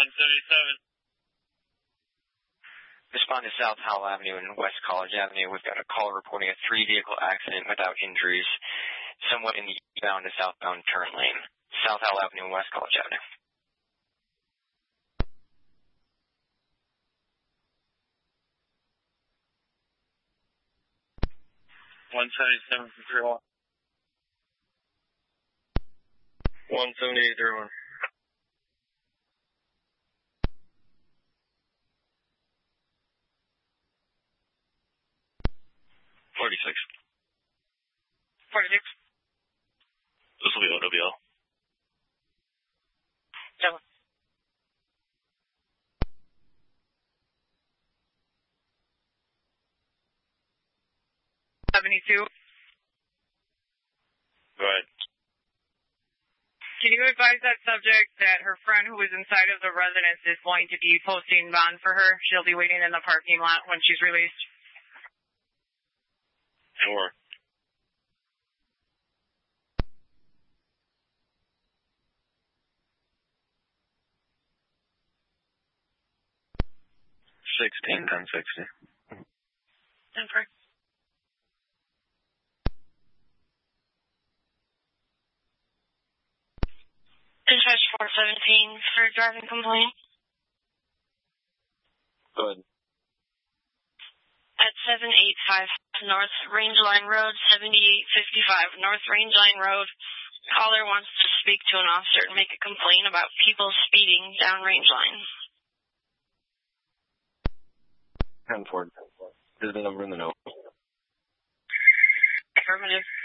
Respond to South Howell Avenue and West College Avenue. We've got a call reporting a 3-vehicle accident without injuries, somewhat in the eastbound to southbound turn lane. South Howell Avenue and West College Avenue. 177 178 46. 46. This will be OWL. 7. 72. Go ahead. Can you advise that subject that her friend who is inside of the residence is going to be posting bond for her? She'll be waiting in the parking lot when she's released. Sure. $16, 1060. 10-4. Dispatch 417 for driving complaint. Go ahead. At 785 North Range Line Road, 7855 North Range Line Road. Caller wants to speak to an officer and make a complaint about people speeding down Range Line. 10-4. Is the number in the note? Affirmative.